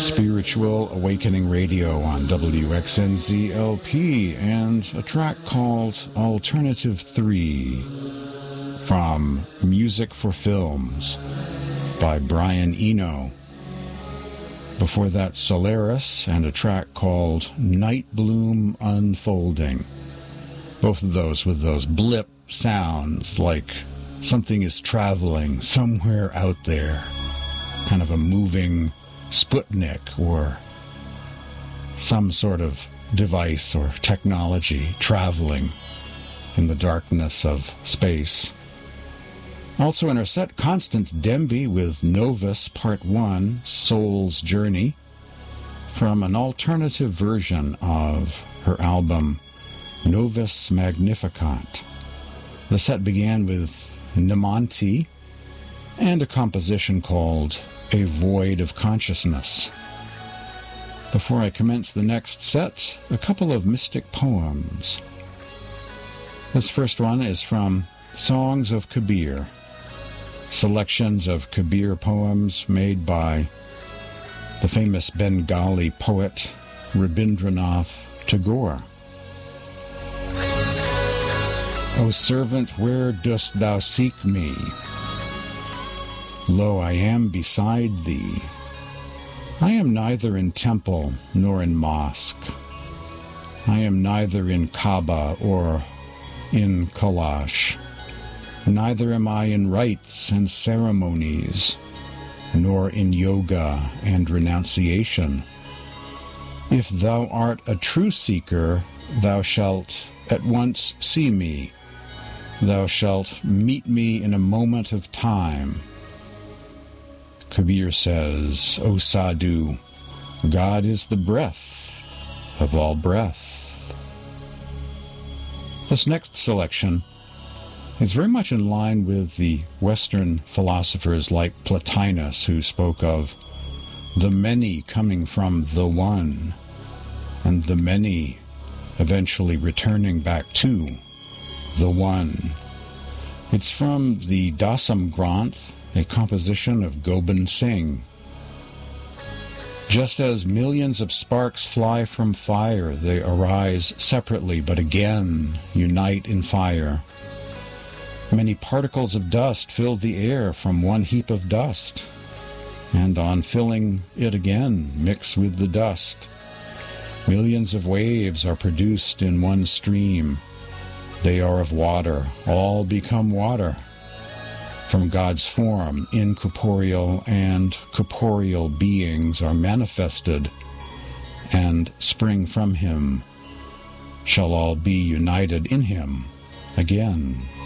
Spiritual Awakening Radio on WXNZ-LP, and a track called Alternative 3 from Music for Films by Brian Eno. Before that, Solaris and a track called Night Bloom Unfolding. Both of those with those blip sounds like something is traveling somewhere out there. Kind of a moving Sputnik or some sort of device or technology traveling in the darkness of space. Also in our set, Constance Demby with Novus Part 1, Soul's Journey, from an alternative version of her album Novus Magnificat. The set began with Nemonti and a composition called A Void of Consciousness. Before I commence the next set, a couple of mystic poems. This first one is from Songs of Kabir, selections of Kabir poems made by the famous Bengali poet Rabindranath Tagore. O servant, where dost thou seek me? Lo, I am beside thee. I am neither in temple nor in mosque. I am neither in Kaaba or in Kailash. Neither am I in rites and ceremonies, nor in yoga and renunciation. If thou art a true seeker, thou shalt at once see me. Thou shalt meet me in a moment of time. Kabir says, O Sadhu, God is the breath of all breath. This next selection is very much in line with the Western philosophers like Plotinus, who spoke of the many coming from the one, and the many eventually returning back to the one. It's from the Dasam Granth, a composition of Gobind Singh. Just as millions of sparks fly from fire, they arise separately, but again unite in fire. Many particles of dust fill the air from one heap of dust, and on filling it again, mix with the dust. Millions of waves are produced in one stream. They are of water, all become water. From God's form, incorporeal and corporeal beings are manifested, and spring from Him, shall all be united in Him again.